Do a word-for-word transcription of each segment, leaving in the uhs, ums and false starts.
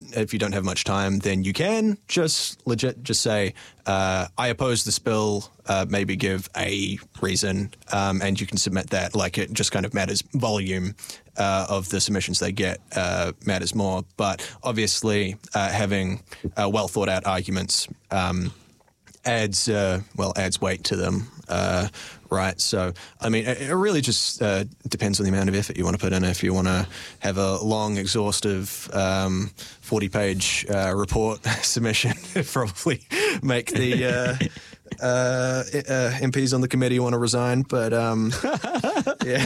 if you don't have much time, then you can just legit just say, uh, I oppose this bill, uh, maybe give a reason, um, and you can submit that. Like, it just kind of matters. Volume uh, of the submissions they get uh, matters more. But obviously, uh, having uh, well thought out arguments um, adds uh, well adds weight to them. Uh, right. So, I mean, it, it really just uh, depends on the amount of effort you want to put in. If you want to have a long, exhaustive, um, forty-page uh, report submission, probably make the uh, uh, uh, M Ps on the committee want to resign. But um, yeah,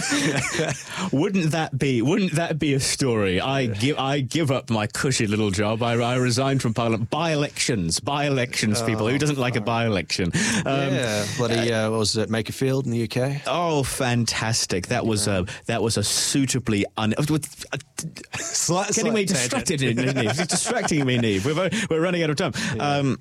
wouldn't that be wouldn't that be a story? I give I give up my cushy little job. I, I resigned from Parliament. By-elections, by-elections, oh, people. Who doesn't like a by-election? Um, yeah, bloody. Uh, what was it? Makerfield in the U K. Oh, fantastic! That was a that was a suitably un. With, uh, slight, getting slight me distracted, Neve. It's distracting me, Neve. We're we're running out of time. Yeah. Um,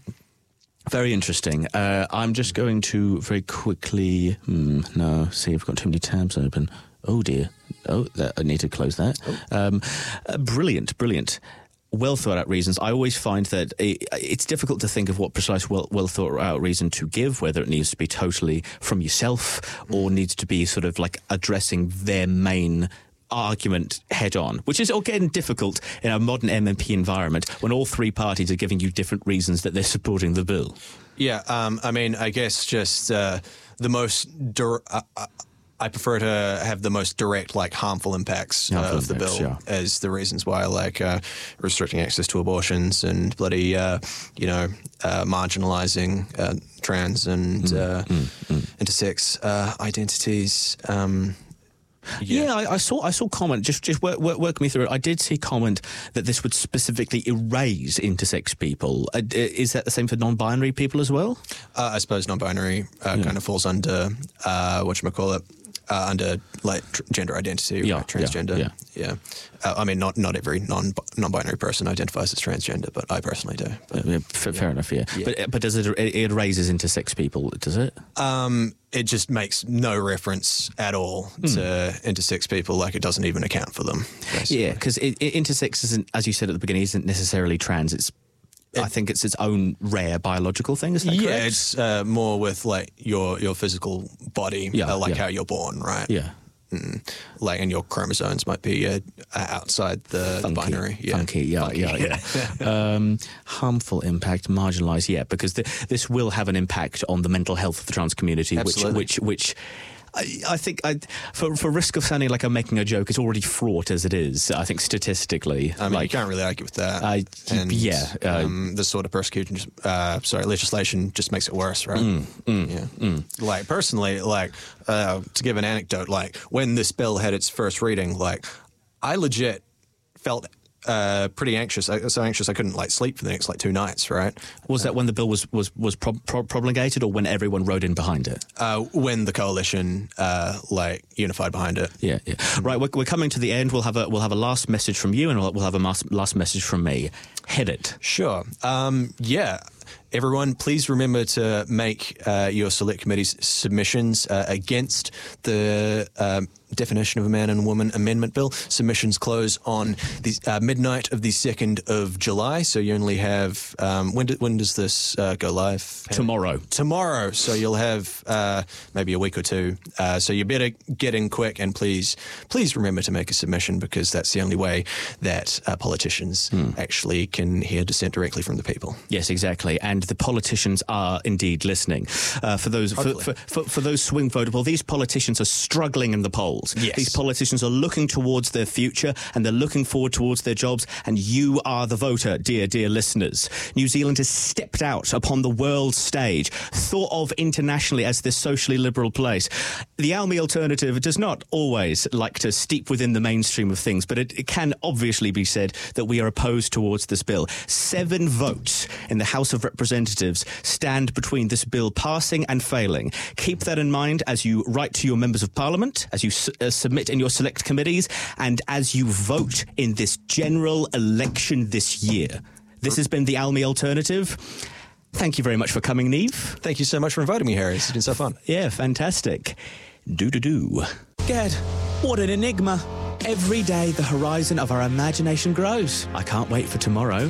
Very interesting. Uh, I'm just going to very quickly... Hmm, no, see, I've got too many tabs open. Oh, dear. Oh, that, I need to close that. Oh. Um, uh, brilliant, brilliant. Well thought out reasons. I always find that it, it's difficult to think of what precise well, well thought out reason to give, whether it needs to be totally from yourself or needs to be sort of like addressing their main argument head on, which is again difficult in a modern M M P environment when all three parties are giving you different reasons that they're supporting the bill. Yeah, um, I mean, I guess just uh, the most... Dir- uh, I prefer to have the most direct, like, harmful impacts uh, harmful of the impacts, bill yeah. as the reasons why, like uh, restricting access to abortions and bloody, uh, you know, uh, marginalising uh, trans and mm, uh, mm, mm. intersex uh, identities. Um, Yeah, yeah I, I saw. I saw comment. Just, just work, work, work me through it. I did see comment that this would specifically erase intersex people. Uh, is that the same for non-binary people as well? Uh, I suppose non-binary uh, yeah. kind of falls under uh, whatchamacallit, uh, under like tr- gender identity, yeah, right? Transgender. Yeah, yeah. yeah. Uh, I mean, not not every non non-binary person identifies as transgender, but I personally do. But, yeah, f- yeah. Fair enough. Yeah, yeah. but but does it? It erases intersex people? Does it? Um. It just makes no reference at all mm. to intersex people, like it doesn't even account for them. Basically. Yeah, because it, it, intersex isn't, as you said at the beginning, isn't necessarily trans. It's, it, I think it's its own rare biological thing. Is that yeah, correct? it's uh, more with like your your physical body, yeah, uh, like yeah. how you're born, right? Yeah. Mm. Like, and your chromosomes might be uh, outside the, the binary. Yeah. Funky, yeah, Funky. yeah, yeah. um, harmful impact, marginalised, yeah, because the, this will have an impact on the mental health of the trans community, Absolutely. which, which, which I, I think, I, for for risk of sounding like I'm making a joke, it's already fraught as it is. I think statistically, I mean, like, you can't really argue with that. I, and, yeah, uh, um, this sort of persecution, uh, sorry, legislation just makes it worse, right? Mm, mm, yeah. Mm. Like personally, like uh, to give an anecdote, like when this bill had its first reading, like I legit felt uh, pretty anxious. I, so anxious I couldn't like sleep for the next like two nights. Right? Was uh, that when the bill was was was pro- pro- promulgated, or when everyone rode in behind it? Uh, when the coalition uh, like unified behind it. Yeah, yeah. Right. We're, we're coming to the end. We'll have a we'll have a last message from you, and we'll, we'll have a mas- last message from me. Head it. Sure. Um, yeah. Everyone, please remember to make uh, your select committee's submissions uh, against the um, definition of a man and woman amendment bill. Submissions close on the uh, midnight of the second of July, so you only have um, when, do, when does this uh, go live? Tomorrow. Tomorrow. So you'll have uh, maybe a week or two. Uh, so you better get in quick, and please, please remember to make a submission, because that's the only way that uh, politicians hmm. actually can hear dissent directly from the people. Yes, exactly. And the politicians are indeed listening. Uh, for those for, for, for, for those swing votable, these politicians are struggling in the polls. Yes. These politicians are looking towards their future, and they're looking forward towards their jobs, and you are the voter, dear, dear listeners. New Zealand has stepped out upon the world stage, thought of internationally as this socially liberal place. The ALMI alternative does not always like to steep within the mainstream of things, but it, it can obviously be said that we are opposed towards this bill. Seven votes in the House of Representatives stand between this bill passing and failing. Keep that in mind as you write to your members of Parliament, as you su- uh, submit in your select committees, and as you vote in this general election this year. This has been the ALMI Alternative. Thank you very much for coming, Neve. Thank you so much for inviting me, Harry. It's been so fun. Yeah, fantastic. Do-do-do. Gad, what an enigma. Every day the horizon of our imagination grows. I can't wait for tomorrow.